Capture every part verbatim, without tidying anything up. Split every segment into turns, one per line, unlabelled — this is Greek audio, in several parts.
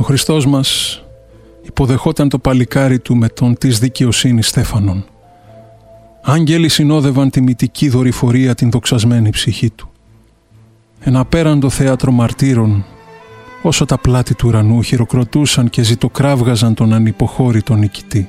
Ο Χριστός μας υποδεχόταν το παλικάρι του με τον της δικαιοσύνης Στέφανον. Άγγελοι συνόδευαν τη μυτική δορυφορία την δοξασμένη ψυχή του. Ένα απέραντο θέατρο μαρτύρων, όσο τα πλάτη του ουρανού χειροκροτούσαν και ζητοκράβγαζαν τον ανυποχώρητο νικητή.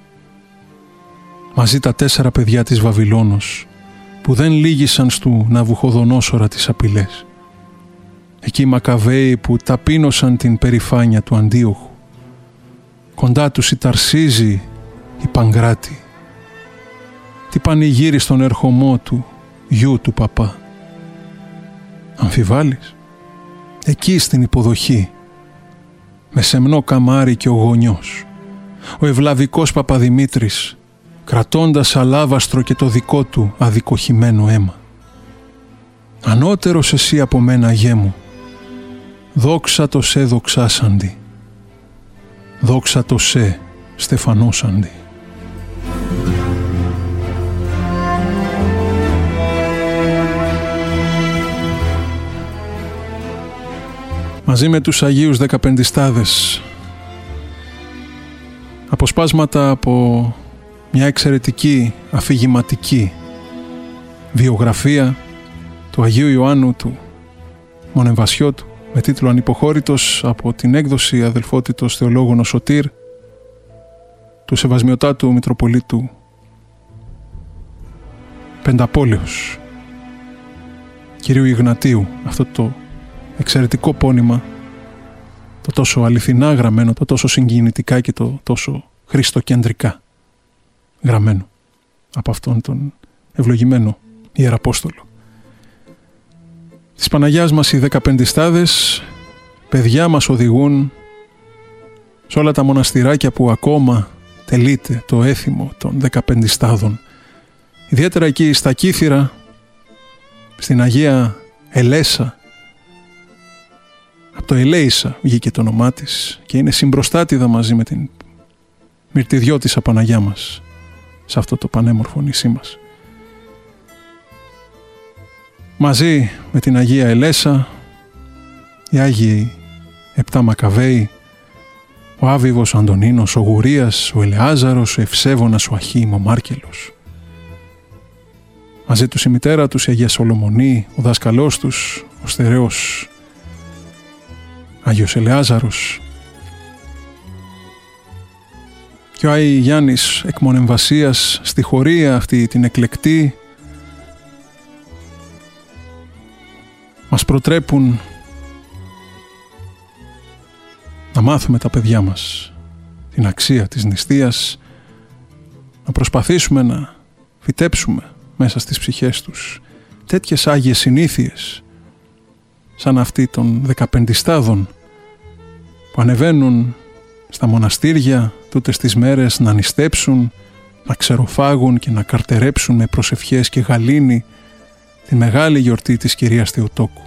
Μαζί τα τέσσερα παιδιά της Βαβυλώνος, που δεν λύγησαν στου Ναβουχοδονόσορα τις απειλές. Εκεί οι Μακαβαίοι που ταπείνωσαν την περηφάνεια του Αντίοχου. Κοντά τους η Ταρσίζη, η Παγκράτη. Τι πανηγύρι στον ερχομό του, γιου του παπά. Αμφιβάλλεις? Εκεί στην υποδοχή, με σεμνό καμάρι και ο γονιός, ο ευλαβικός Παπαδημήτρης, κρατώντας αλάβαστρο και το δικό του αδικοχημένο αίμα. Ανώτερος εσύ από μένα, γέ μου, δόξα το σε δοξάσαντι, δόξα το σε στεφανώσαντι. Μαζί με τους Αγίους Δεκαπεντιστάδες, αποσπάσματα από μια εξαιρετική αφηγηματική βιογραφία του Αγίου Ιωάννου του Μονεμβασιώτου με τίτλο «Ανυποχώρητος», από την έκδοση Αδελφότητος Θεολόγων ο Σωτήρ του Σεβασμιωτάτου Μητροπολίτου Πενταπόλεως κυρίου Ιγνατίου. Αυτό το εξαιρετικό πόνημα, το τόσο αληθινά γραμμένο, το τόσο συγκινητικά και το τόσο χριστοκεντρικά γραμμένο από αυτόν τον ευλογημένο Ιεραπόστολο. Της Παναγιάς μας οι Δεκαπεντιστάδες, παιδιά, μας οδηγούν σε όλα τα μοναστηράκια που ακόμα τελείται το έθιμο των Δεκαπεντιστάδων. Ιδιαίτερα εκεί στα Κύθυρα, στην Αγία Ελέσα. Από το Ελέησα βγήκε το όνομά της και είναι συμπροστάτηδα μαζί με την μυρτιδιώτισσα Παναγιά μας σε αυτό το πανέμορφο νησί μας. Μαζί με την Αγία Ελέσα, οι Άγιοι Επτά Μακαβαίοι, ο Άβυβος Αντωνίνος, ο Γουρίας, ο Ελεάζαρος, ο Ευσέβωνας, ο Αχίμ, ο Μάρκελος. Μαζί τους η μητέρα τους, η Αγία Σολομονή, ο δάσκαλός τους, ο Στερεός Άγιος Ελεάζαρος, και ο Άι Γιάννης εκ Μονεμβασίας στη χωρία αυτή την εκλεκτή μας προτρέπουν να μάθουμε τα παιδιά μας την αξία της νηστείας, να προσπαθήσουμε να φυτέψουμε μέσα στις ψυχές τους τέτοιες άγιες συνήθειες σαν αυτή των Δεκαπεντιστάδων που ανεβαίνουν στα μοναστήρια τούτες τις μέρες να νηστέψουν, να ξεροφάγουν και να καρτερέψουν με προσευχές και γαλήνη τη μεγάλη γιορτή της Κυρίας Θεοτόκου.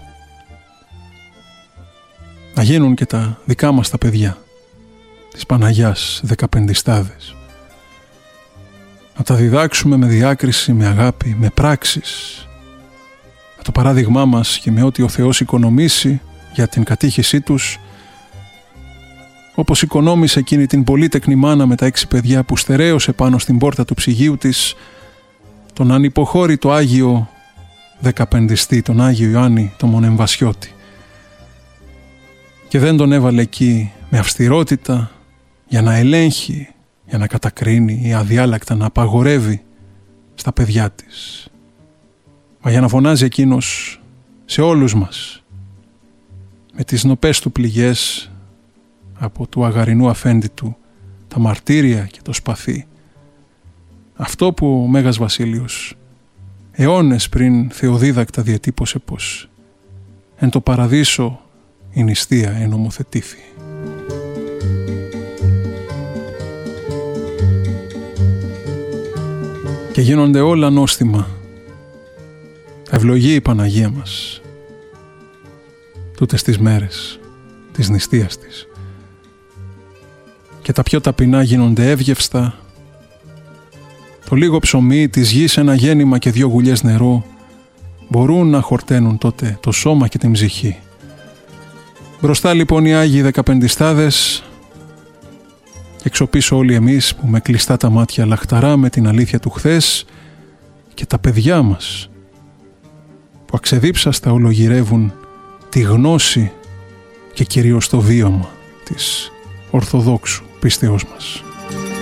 Να γίνουν και τα δικά μας τα παιδιά της Παναγιάς Δεκαπεντιστάδες. Να τα διδάξουμε με διάκριση, με αγάπη, με πράξεις, με το παράδειγμά μας και με ό,τι ο Θεός οικονομήσει για την κατήχησή τους, όπως οικονόμησε εκείνη την πολύτεκνη μάνα με τα έξι παιδιά που στερέωσε πάνω στην πόρτα του ψυγείου της τον ανυποχώρητο Άγιο Δεκαπεντιστή, τον Άγιο Ιωάννη τον Μονεμβασιώτη, και δεν τον έβαλε εκεί με αυστηρότητα για να ελέγχει, για να κατακρίνει ή αδιάλακτα να απαγορεύει στα παιδιά της, μα για να φωνάζει εκείνος σε όλους μας με τις νοπές του πληγές από του αγαρινού αφέντη του τα μαρτύρια και το σπαθί, αυτό που ο Μέγας Βασίλειος αιώνες πριν θεοδίδακτα διατύπωσε πως «Εν το παραδείσο η νηστεία ενομοθετήθη». Και γίνονται όλα νόστιμα. Ευλογεί η Παναγία μας τούτες τις μέρες της νηστείας της. Και τα πιο ταπεινά γίνονται εύγευστα. Το λίγο ψωμί της γης, ένα γέννημα και δύο γουλιές νερό μπορούν να χορταίνουν τότε το σώμα και την ψυχή. Μπροστά λοιπόν οι Άγιοι Δεκαπεντιστάδες και έξω πίσω όλοι εμείς που με κλειστά τα μάτια λαχταράμε την αλήθεια του χθες και τα παιδιά μας που αξεδίψαστα ολογυρεύουν τη γνώση και κυρίως το βίωμα της Ορθοδόξου πίστεώς μας.